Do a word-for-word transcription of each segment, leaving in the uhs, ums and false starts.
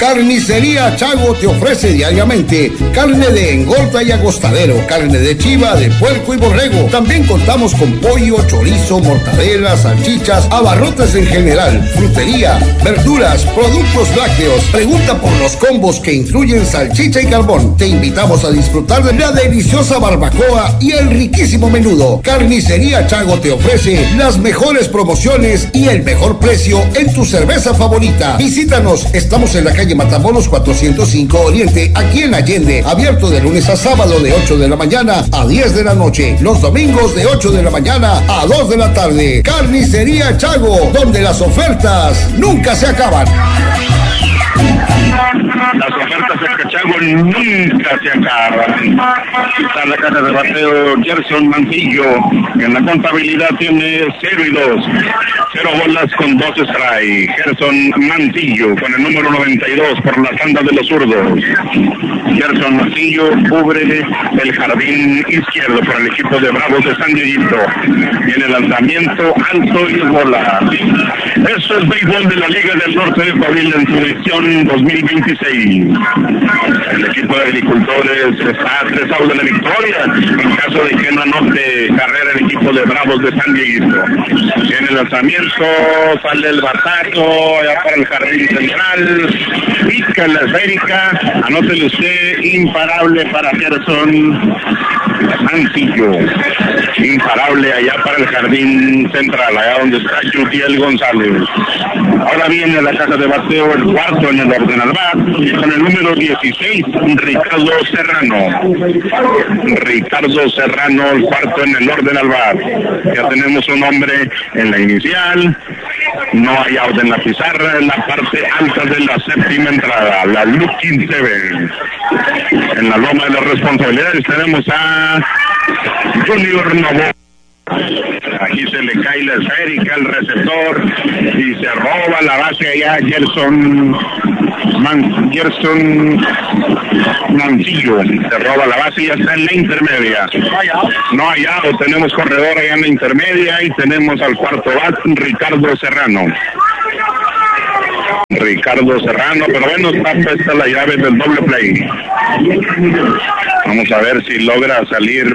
Carnicería Chago te ofrece diariamente carne de engorda y agostadero, carne de chiva, de puerco y borrego. También contamos con pollo, chorizo, mortadela, salchichas, abarrotes en general, frutería, verduras, productos lácteos. Pregunta por los combos que incluyen salchicha y carbón. Te invitamos a disfrutar de la deliciosa barbacoa y el riquísimo menudo. Carnicería Chago te ofrece las mejores promociones y el mejor precio en tu cerveza favorita. Visítanos, estamos en la calle Matamoros cuatrocientos cinco Oriente, aquí en Allende, abierto de lunes a sábado de ocho de la mañana a diez de la noche, los domingos de ocho de la mañana a dos de la tarde. Carnicería Chago, donde las ofertas nunca se acaban. Las ofertas de Cachago nunca se acaban. Está la casa de bateo Gerson Mantillo. En la contabilidad tiene cero y dos. Cero bolas con dos strike. Gerson Mantillo con el número noventa y dos por la tanda de los zurdos. Gerson Mantillo cubre el jardín izquierdo por el equipo de Bravos de San Dieguito. Viene el lanzamiento alto y bola. Eso es béisbol de la Liga del Norte de Coahuila en su edición dos mil veintiséis. El equipo de agricultores está a tres outs de la victoria en caso de que no anote carrera el equipo de Bravos de San Dieguito. Viene el lanzamiento, sale el batazo allá para el jardín central, pica en la esférica, anótele usted, imparable para Gerson Mantillo, imparable allá para el jardín central, allá donde está Yutiel González. Ahora viene la casa de bateo, el cuarto en el orden al bat, con el número dieciséis, Ricardo Serrano. Ricardo Serrano, el cuarto en el orden al bat. Ya tenemos un hombre en la inicial, no hay out en la pizarra, en la parte alta de la séptima entrada, la Looking Seven. En la loma de las responsabilidades tenemos a Junior Novoa. Aquí se le cae la esférica al receptor y se roba la base allá Gerson Man, Gerson Mantillo. Se roba la base y ya está en la intermedia. No hay out, tenemos corredor allá en la intermedia y tenemos al cuarto bat Ricardo Serrano. Ricardo Serrano, pero bueno, está puesta la llave del doble play. Vamos a ver si logra salir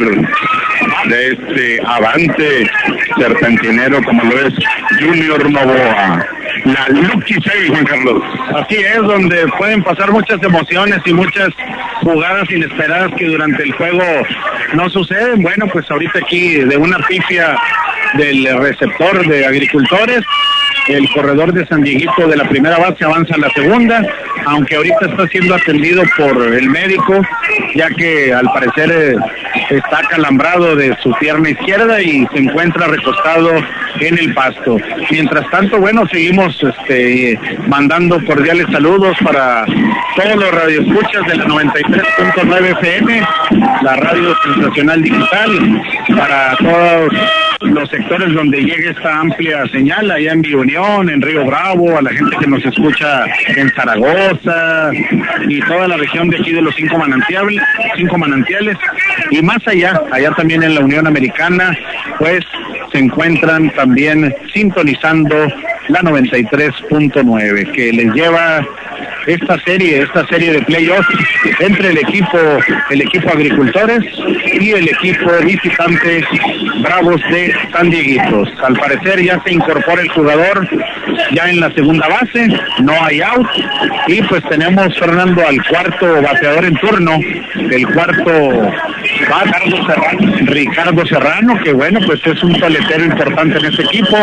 de este avante serpentinero como lo es Junior Novoa. La Lucky seis, Juan Carlos. Así es, donde pueden pasar muchas emociones y muchas jugadas inesperadas que durante el juego no suceden. Bueno, pues ahorita aquí de una pifia del receptor de agricultores, el corredor de San Dieguito de la primera base avanza a la segunda, aunque ahorita está siendo atendido por el médico, ya que al parecer eh, está acalambrado de su pierna izquierda y se encuentra recostado en el pasto. Mientras tanto, bueno, seguimos este, mandando cordiales saludos para todos los radioescuchas de la noventa y tres punto nueve F M, la radio sensacional digital, para todos los sectores donde llegue esta amplia señal, allá en Biunión, en Río Bravo, a la gente que nos escucha en Zaragoza y toda la región de aquí de los cinco manantiales, cinco manantiales y más allá, allá también en la Unión Americana, pues se encuentran también sintonizando la noventa y tres punto nueve, que les lleva esta serie, esta serie de playoffs entre el equipo, el equipo agricultores y el equipo visitante Bravos de San Dieguitos. Al parecer ya se incorpora el jugador ya en la segunda base, no hay out, y pues tenemos, Fernando, al cuarto bateador en turno, el cuarto Ricardo Serrano, Ricardo Serrano, que bueno, pues es un toletero importante en este equipo.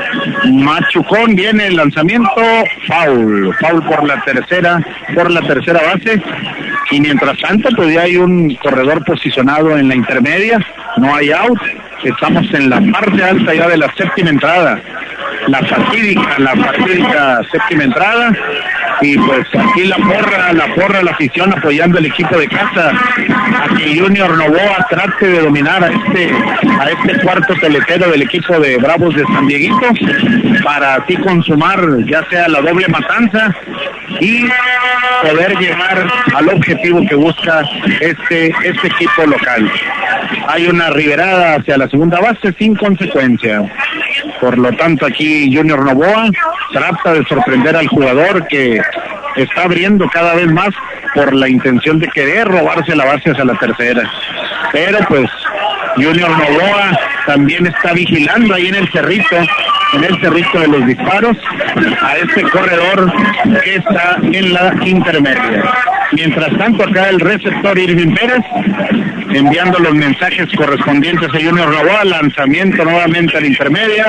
Machucón, viene el lanzamiento, foul, foul por la tercera, por la tercera base, y mientras tanto pues ya hay un corredor posicionado en la intermedia, no hay out, estamos en la parte alta ya de la séptima entrada, la fatídica, la fatídica séptima entrada, y pues aquí la porra, la porra, la afición apoyando al equipo de casa, a que Junior Novoa trate de dominar a este, a este cuarto teletero del equipo de Bravos de San Dieguito, para así consumar ya sea la doble matanza y poder llegar al objetivo que busca este, este equipo local. Hay una riverada hacia la segunda base sin consecuencia. Por lo tanto, aquí Junior Novoa trata de sorprender al jugador que está abriendo cada vez más por la intención de querer robarse la base hacia la tercera. Pero pues Junior Novoa también está vigilando ahí en el cerrito, en el cerrito de los disparos, a este corredor que está en la intermedia. Mientras tanto, acá el receptor Irving Pérez, enviando los mensajes correspondientes a Junior Novoa, lanzamiento nuevamente a la intermedia,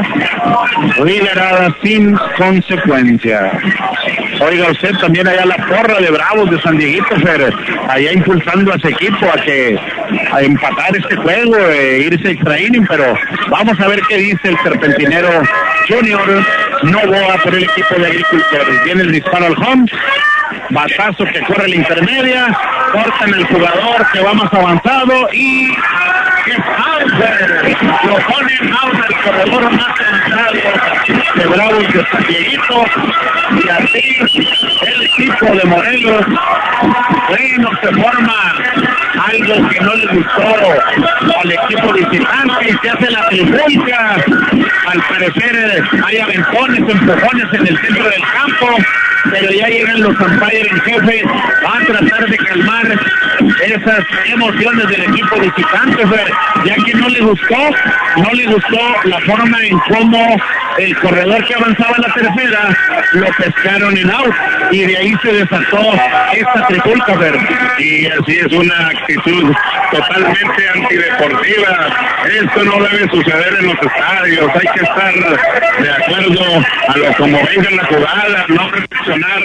liderada sin consecuencia. Oiga usted, también allá la porra de Bravos de San Dieguito, Fer, allá impulsando a su equipo a que a empatar este juego, e irse extra inning, pero vamos a ver qué dice el serpentinero Junior Novoa por el equipo de agricultores. Viene el disparo al home, batazo que corre la intermedia, cortan el jugador que va más avanzado y ¡qué Hauser! Lo ponen out el corredor más avanzado de Bravos de San Dieguito, y así el equipo de Morelos, bueno, se forma algo que no le gustó al equipo visitante y se hace la trifulca. Al parecer hay aventones, empujones en el centro del campo, pero ya llegan los umpires en jefe a tratar de calmar esas emociones del equipo visitante, ya que no le gustó, no le gustó la forma en cómo el corredor que avanzaba a la tercera lo pescaron en out, y de ahí se desató esta trifulca, Fer. Y así es una actitud totalmente antideportiva. Esto no debe suceder en los estadios, hay que estar de acuerdo a lo como venga la jugada, no reflexionar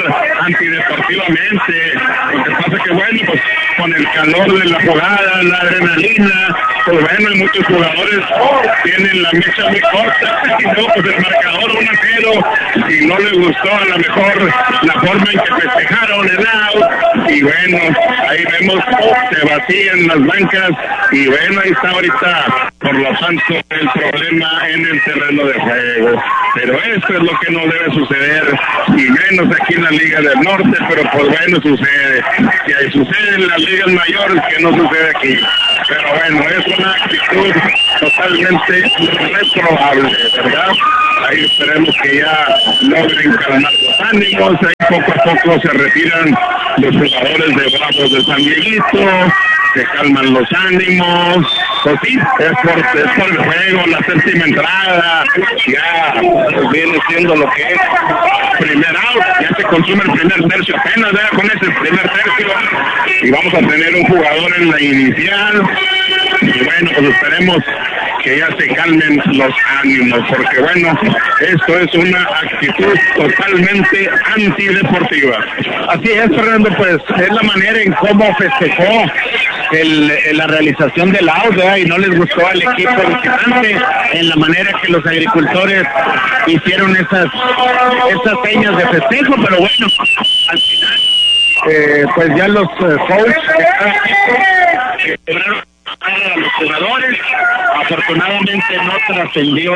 antideportivamente. Lo que pasa que bueno, pues con el calor de la jugada, la adrenalina, pues bueno, y muchos jugadores tienen la mecha muy corta, y no, pues el marcador uno a cero, y no les gustó a lo mejor la forma en que festejaron el out, y bueno, ahí vemos, se vacían las bancas, y bueno, ahí está ahorita, por lo tanto, el problema en el terreno de juego. Pero esto es lo que no debe suceder, y menos aquí en la Liga del Norte, pero pues bueno, sucede. Si ahí sucede en las ligas mayores, que no sucede aquí. Pero bueno, es una actitud totalmente reprobable, ¿verdad? Ahí esperemos que ya logren calmar los ánimos. Ahí poco a poco se retiran los jugadores de Bravos de San Dieguito, se calman los ánimos. Pues sí, es por, es por el juego, la séptima entrada, ya pues viene siendo lo que es primer out, ya se consume el primer tercio, apenas ya con ese primer tercio, y vamos a tener un jugador en la inicial, y bueno, pues esperemos que ya se calmen los ánimos, porque bueno, esto es una actitud totalmente antideportiva. Así es, Fernando, pues es la manera en cómo festejó el, el, la realización del out, ¿verdad? Y no les gustó al equipo visitante en la manera que los agricultores hicieron esas, esas señas de festejo, pero bueno, al final, eh, pues ya los eh, coaches de cada equipo quebraron a los jugadores. Afortunadamente no trascendió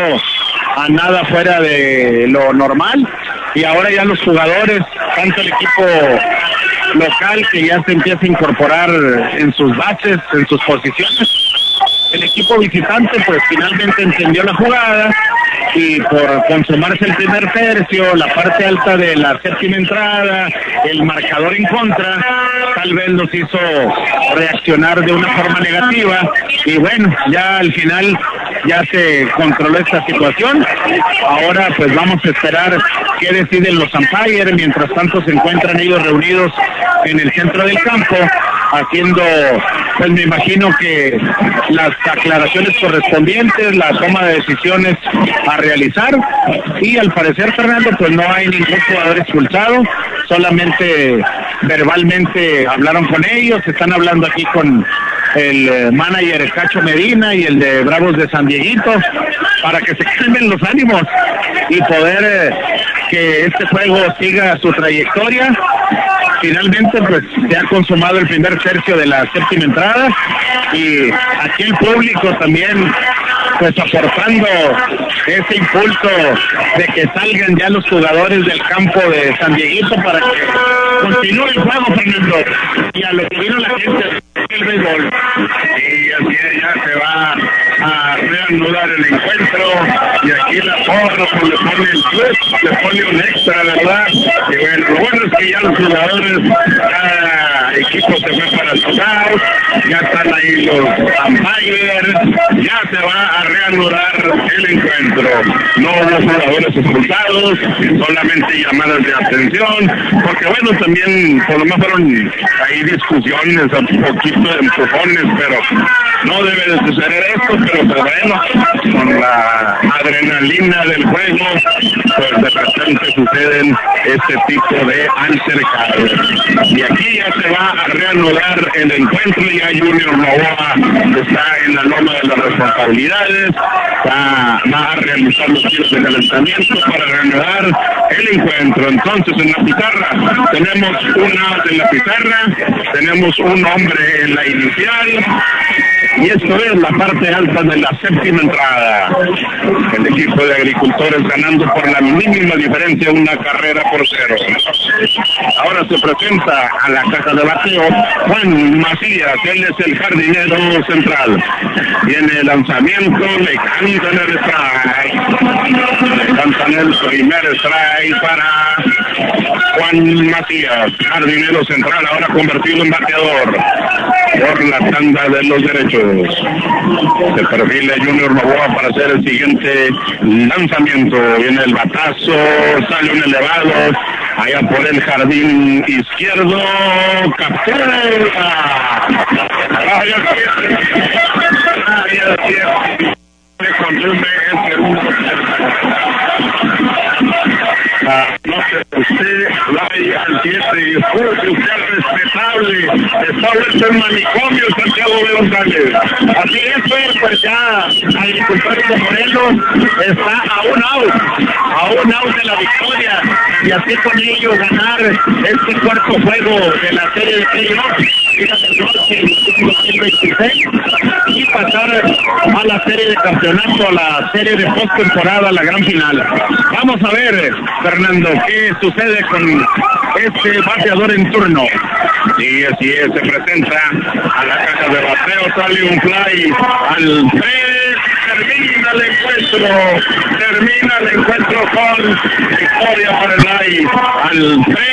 a nada fuera de lo normal, y ahora ya los jugadores, tanto el equipo local que ya se empieza a incorporar en sus bases, en sus posiciones, el equipo visitante pues finalmente entendió la jugada, y por consumarse el primer tercio, la parte alta de la séptima entrada, el marcador en contra, tal vez los hizo reaccionar de una forma negativa, y bueno, ya al final ya se controló esta situación. Ahora pues vamos a esperar qué deciden los umpires. Mientras tanto se encuentran ellos reunidos en el centro del campo, haciendo, pues me imagino que las aclaraciones correspondientes, la toma de decisiones a realizar, y al parecer, Fernando, pues no hay ningún jugador expulsado, solamente verbalmente hablaron con ellos, están hablando aquí con el manager Cacho Medina y el de Bravos de San Dieguito, para que se calmen los ánimos y poder eh, que este juego siga su trayectoria. Finalmente pues se ha consumado el primer tercio de la séptima entrada, y aquí el público también pues aportando ese impulso de que salgan ya los jugadores del campo de San Dieguito para que continúe el juego, Fernando, y a lo que vino la gente el béisbol. Y así es, ya se va a reanudar el encuentro. Y aquí la porra pues, le pone el plus, le pone un extra, ¿verdad? Y bueno, lo bueno es que ya los jugadores, cada equipo se fue para su lado, ya están ahí los umpires, ya se va a reanudar el encuentro. No hubo jugadores expulsados, solamente llamadas de atención, porque bueno, también por lo menos fueron ahí discusiones, un poquito de empujones, pero no debe de suceder esto, pero pues bueno, con la adrenalina del juego, pues de repente suceden este tipo de altercados. Y aquí ya se va a reanudar el encuentro, ya Junior Novoa está en la loma de las responsabilidades, va, va a realizar los tiros de calentamiento para reanudar el encuentro. Entonces en la pizarra tenemos un out en la pizarra, tenemos un hombre en la inicial, y esto es la parte alta de la séptima entrada. El equipo de agricultores ganando por la mínima diferencia, una carrera por cero. Ahora se presenta a la caja de bateo Juan Macías, él es el jardinero central. Viene el lanzamiento, le cantan el strike. Le cantan el primer strike para Juan Macías, jardinero central, ahora convertido en bateador por la tanda de los derechos. Se perfila Junior Novoa para hacer el siguiente lanzamiento. Viene el batazo, sale un elevado, allá por el jardín izquierdo, captura. Vaya vaya consume el segundo. Ah, no sé, usted vaya al siete y disculpe, usted es respetable, está vuelto en manicomio Santiago de González. Así es, pues ya Agricultores de Morelos está a un out, a un out de la victoria, y así con ellos ganar este cuarto juego de la serie de playoffs y pasar a la serie de campeonato, a la serie de postemporada, la gran final. Vamos a ver, Fernando, qué sucede con este bateador en turno. Sí, así es, se presenta a la caja de bateo, sale un fly al tres, termina el encuentro, termina el encuentro con victoria para el live al tres.